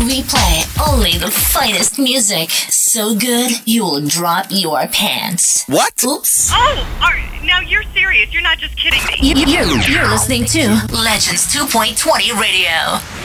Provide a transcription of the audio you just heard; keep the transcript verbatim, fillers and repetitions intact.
We play only the finest music. So good, you will drop your pants. What? Oops. Oh, are, now you're serious. You're not just kidding me. You, you, you're listening to Legends two point twenty Radio.